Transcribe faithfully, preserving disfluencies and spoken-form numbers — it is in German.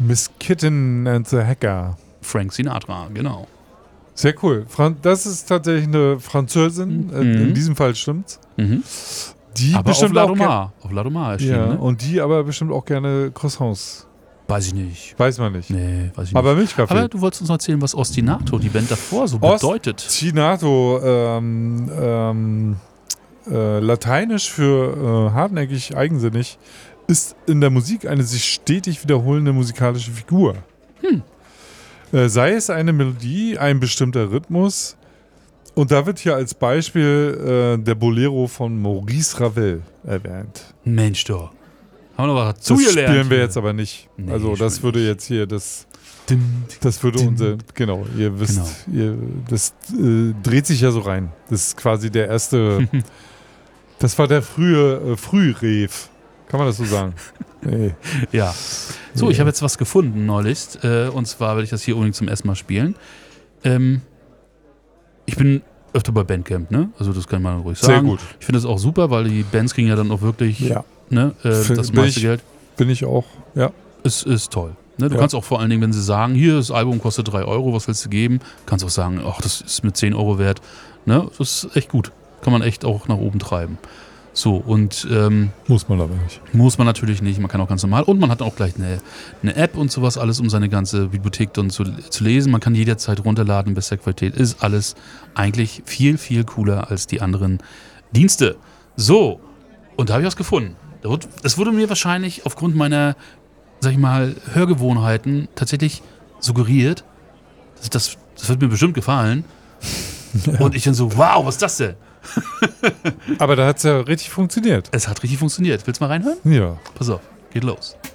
Miss Kitten and the Hacker. Frank Sinatra, genau. Sehr cool. Fran- das ist tatsächlich eine Französin, Mhm. äh, in diesem Fall stimmt's. Mhm. Die Aber auf bestimmt La auch ger- Domar. Auf La Domar erschienen, ja, ne? und die aber bestimmt auch gerne Croissants. Weiß ich nicht. Weiß man nicht. Nee, weiß ich Aber nicht. Milchkaffee. Aber du wolltest uns erzählen, was Ostinato, die Band davor, so Ost- bedeutet. Ostinato, ähm, ähm, äh, lateinisch für äh, hartnäckig, eigensinnig, ist in der Musik eine sich stetig wiederholende musikalische Figur. Hm. Äh, sei es eine Melodie, ein bestimmter Rhythmus. Und da wird hier als Beispiel äh, der Bolero von Maurice Ravel erwähnt. Mensch, doch. Haben wir noch was Das zugelernt. spielen wir hier. jetzt aber nicht. Nee, also das spielen würde nicht. jetzt hier das... Dim, Das würde Dim. unser, genau, ihr wisst, Genau. Ihr, das äh, dreht sich ja so rein. Das ist quasi der erste, das war der frühe, äh, Frührev. Kann man das so sagen? Nee. Ja. So, ich habe jetzt was gefunden neulich. Äh, und zwar werde ich das hier unbedingt zum ersten Mal spielen. Ähm, ich bin öfter bei Bandcamp, ne? Also das kann man ruhig sagen. Sehr gut. Ich finde das auch super, weil die Bands kriegen ja dann auch wirklich Ja, ne, äh, Find- das bin meiste ich- Geld. bin ich auch. Ja. Es ist toll. Ne, du Ja. kannst auch vor allen Dingen, wenn sie sagen, hier, das Album kostet drei Euro, was willst du geben? Kannst auch sagen, ach, das ist mir zehn Euro wert. Ne, das ist echt gut. Kann man echt auch nach oben treiben. So, und ähm, Muss man aber nicht. muss man natürlich nicht, man kann auch ganz normal. Und man hat auch gleich eine, eine App und sowas, alles, um seine ganze Bibliothek dann zu, zu lesen. Man kann jederzeit runterladen, bester Qualität. Ist alles eigentlich viel, viel cooler als die anderen Dienste. So, und da habe ich was gefunden. Das wurde mir wahrscheinlich aufgrund meiner, sag ich mal, Hörgewohnheiten tatsächlich suggeriert. Das, das, das wird mir bestimmt gefallen. Und ich dann so, wow, was ist das denn? Aber da hat es ja richtig funktioniert. Es hat richtig funktioniert. Willst du mal reinhören? Ja. Pass auf, geht los.